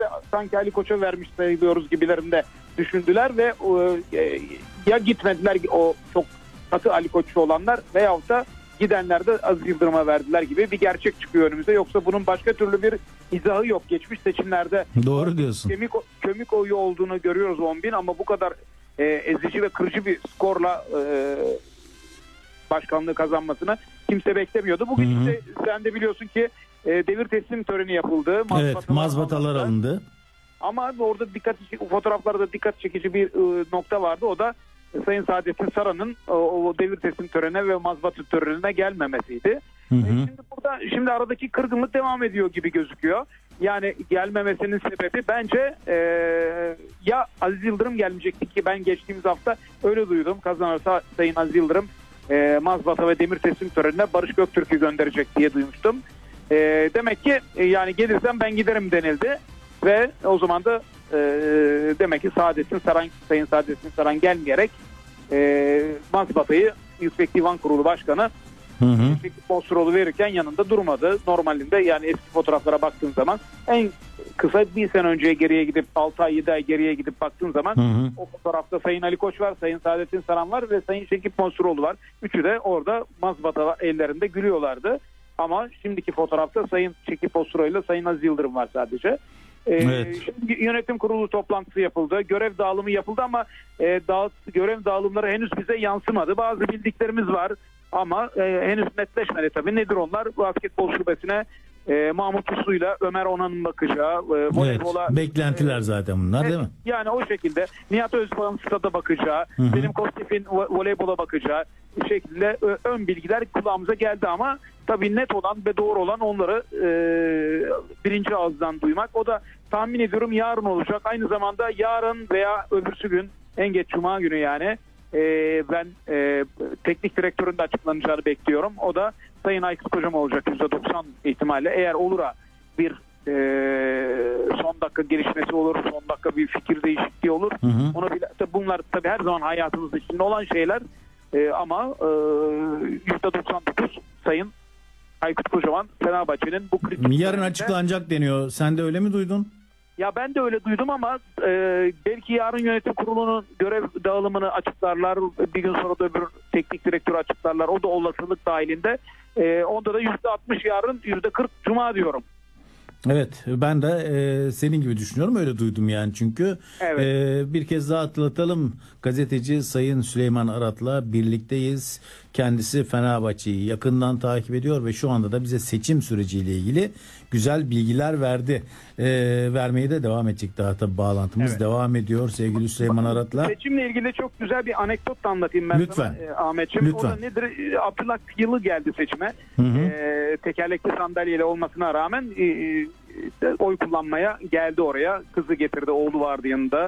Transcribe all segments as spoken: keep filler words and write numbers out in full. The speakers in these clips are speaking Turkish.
işte sanki Ali Koç'a vermiş sayılıyoruz gibilerinde düşündüler ve e, ya gitmediler o çok katı Ali Koç'u olanlar veyahut da gidenler de Aziz Yıldırım'a verdiler gibi bir gerçek çıkıyor önümüze. Yoksa bunun başka türlü bir izahı yok. Geçmiş seçimlerde doğru diyorsun. Kemik, kömik oyu olduğunu görüyoruz on bin ama bu kadar e, ezici ve kırıcı bir skorla e, başkanlığı kazanmasını kimse beklemiyordu. Bugün hı hı. işte sen de biliyorsun ki e, devir teslim töreni yapıldı. Mazbatalar evet, mazbatalar alındı. Ama orada dikkat fotoğraflarda dikkat çekici bir e, nokta vardı. O da e, Sayın Saadettin Saran'ın o, o devir teslim törenine ve mazbata törenine gelmemesiydi. Hı hı. E, şimdi burada şimdi aradaki kırgınlık devam ediyor gibi gözüküyor. Yani gelmemesinin sebebi bence e, ya Aziz Yıldırım gelmeyecekti ki ben geçtiğimiz hafta öyle duydum. Kazanırsa Sayın Aziz Yıldırım e, mazbata ve demir teslim törenine Barış Göktürk'ü gönderecek diye duymuştum. E, demek ki e, yani gelirsem ben giderim denildi. Ve o zaman da e, demek ki Saadettin Saran, Sayın Saadettin Saran gelmeyerek e, mazbatayı Yüksek Divan Kurulu Başkanı Bosrolu verirken yanında durmadı. Normalinde yani eski fotoğraflara baktığın zaman en kısa bir sene önceye geriye gidip altı ay yedi ay geriye gidip baktığın zaman hı hı. o fotoğrafta Sayın Ali Koç var, Sayın Saadettin Saran var ve Sayın Şekip Bosrolu var. Üçü de orada mazbata ellerinde gülüyorlardı. Ama şimdiki fotoğrafta Sayın Şekip Bosrolu ile Sayın Aziz Yıldırım var sadece. Ee, evet. Şimdi yönetim kurulu toplantısı yapıldı. Görev dağılımı yapıldı ama e, dağ, görev dağılımları henüz bize yansımadı. Bazı bildiklerimiz var ama e, henüz netleşmedi tabii. Nedir onlar? Basketbol şubesine e, Mahmut Uslu'yla Ömer Onan'ın bakacağı e, voleybola, evet, beklentiler e, zaten bunlar, evet, değil mi? Yani o şekilde Nihat Özbağ'ın stada bakacağı, hı hı. Selim Kostif'in voleybola bakacağı şekilde ön bilgiler kulağımıza geldi ama tabii net olan ve doğru olan onları e, birinci ağızdan duymak. O da tahmin ediyorum yarın olacak. Aynı zamanda yarın veya öbürsü gün en geç Cuma günü yani e, ben e, teknik direktörün de açıklanacağını bekliyorum. O da Sayın Aykut Kocaman olacak yüzde doksan ihtimalle. Eğer olura bir e, son dakika gelişmesi olur, son dakika bir fikir değişikliği olur. Hı hı. Onu bile, tabii bunlar tabii her zaman hayatımız içinde olan şeyler e, ama e, yüzde doksan dokuz Sayın Aykut Kocaman Fenerbahçe'nin bu kritik... Yarın açıklanacak deniyor. Sen de öyle mi duydun? Ya ben de öyle duydum ama e, belki yarın yönetim kurulunun görev dağılımını açıklarlar. Bir gün sonra da öbür teknik direktörü açıklarlar. O da olasılık dahilinde. E, onda da yüzde altmış yarın, yüzde kırk Cuma diyorum. Evet, ben de e, senin gibi düşünüyorum, öyle duydum yani çünkü evet. e, bir kez daha hatırlatalım, gazeteci Sayın Süleyman Arat'la birlikteyiz. Kendisi Fenerbahçe'yi yakından takip ediyor ve şu anda da bize seçim süreciyle ilgili güzel bilgiler verdi. E, vermeye de devam edecek, daha tabii bağlantımız evet. devam ediyor sevgili Süleyman Arat'la. Seçimle ilgili çok güzel bir anekdot da anlatayım ben Lütfen. sana e, Ahmetciğim. Lütfen. O da nedir? Abdullah Yılı geldi seçime. Hı hı. E, tekerlekli sandalyeyle olmasına rağmen e, e, oy kullanmaya geldi oraya. Kızı getirdi, oğlu vardı yanında.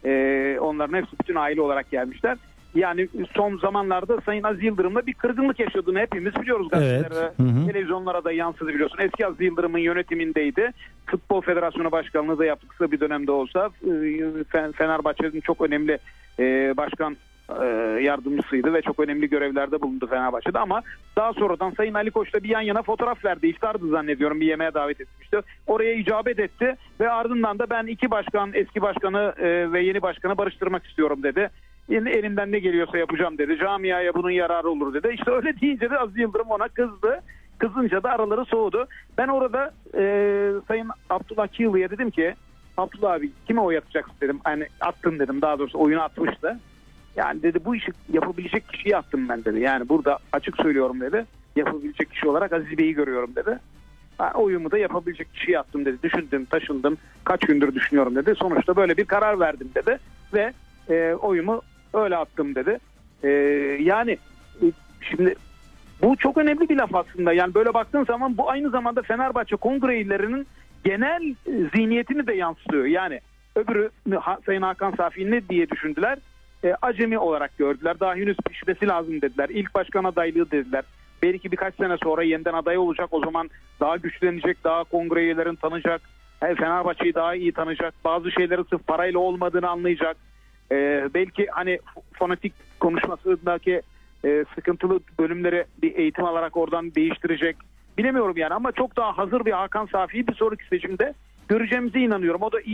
E, onların hepsi bütün aile olarak gelmişler. Yani son zamanlarda Sayın Aziz Yıldırım'la bir kırgınlık yaşadığını hepimiz biliyoruz. Gazetelere, evet. televizyonlara da yansıdı biliyorsun. Eski Aziz Yıldırım'ın yönetimindeydi. Futbol Federasyonu Başkanlığı da yaptı kısa bir dönemde olsa. Fenerbahçe'nin çok önemli başkan yardımcısıydı ve çok önemli görevlerde bulundu Fenerbahçe'de ama daha sonradan Sayın Ali Koç'la bir yan yana fotoğraf verdi. İftardı zannediyorum, bir yemeğe davet etmişti. Oraya icabet etti ve ardından da ben iki başkan, eski başkanı ve yeni başkanı barıştırmak istiyorum dedi. Yine elimden ne geliyorsa yapacağım dedi. Camiaya bunun yararı olur dedi. İşte öyle deyince de Aziz Yıldırım ona kızdı. Kızınca da araları soğudu. Ben orada e, Sayın Abdullah Kiyılı'ya dedim ki, Abdullah abi kime oy atacaksın dedim. Hani attın dedim, daha doğrusu oyunu atmıştı. Yani dedi bu işi yapabilecek kişiyi attım ben dedi. Yani burada açık söylüyorum dedi. Yapabilecek kişi olarak Aziz Bey'i görüyorum dedi. Ben oyumu da yapabilecek kişiyi attım dedi. Düşündüm, taşındım. Kaç gündür düşünüyorum dedi. Sonuçta böyle bir karar verdim dedi. Ve e, oyumu öyle attım dedi. E, yani e, şimdi bu çok önemli bir laf aslında. Yani böyle baktığın zaman bu aynı zamanda Fenerbahçe kongre üyelerinin genel e, zihniyetini de yansıtıyor. Yani öbürü ha, Sayın Hakan Safi ne diye düşündüler? E, acemi olarak gördüler. Daha henüz pişmesi lazım dediler. İlk başkan adaylığı dediler. Belki birkaç sene sonra yeniden aday olacak. O zaman daha güçlenecek, daha kongre üyelerini tanıyacak. Yani Fenerbahçe'yi daha iyi tanıyacak. Bazı şeyleri sırf parayla olmadığını anlayacak. Ee, belki hani fonetik konuşmasındaki e, sıkıntılı bölümleri bir eğitim alarak oradan değiştirecek. Bilemiyorum yani ama çok daha hazır bir Hakan Safi'yi bir sonraki seçimde göreceğimize inanıyorum. O da iyi